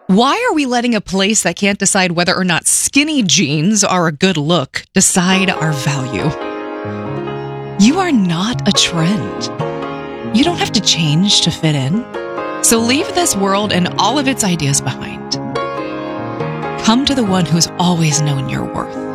Why are we letting a place that can't decide whether or not skinny jeans are a good look decide our value? You are not a trend. You don't have to change to fit in. So leave this world and all of its ideas behind. Come to the one who's always known your worth.